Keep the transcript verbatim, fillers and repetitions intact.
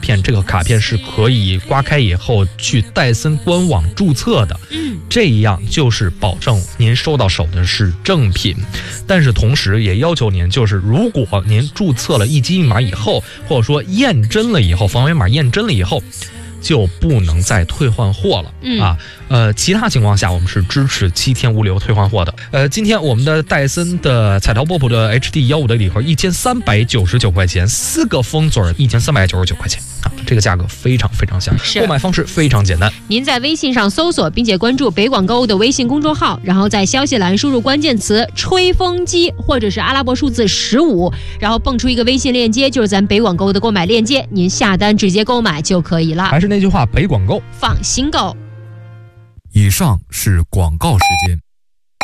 片，这个卡片是可以刮开以后去戴森官网注册的， 嗯， 这样就是保证您收到手的是正品。但是同时也要求您，就是如果您注册了一机一码以后，或者说验真了以后，防伪码验真了以后，就不能再退换货了、 嗯、 啊。呃，其他情况下我们是支持七天无理由退换货的。呃，今天我们的戴森的彩陶波普的 H D 十五 的礼盒一千三百九十九块钱，四个封嘴一千三百九十九块钱啊，这个价格非常非常吓人。购买方式非常简单， 您在微信上搜索并且关注北广购物的微信公众号，然后在消息栏输入关键词吹风机或者是阿拉伯数字十五，然后蹦出一个微信链接，就是咱北广购物的购买链接，您下单直接购买就可以了。 还是那句话，北广购放心购。 以上是广告时间。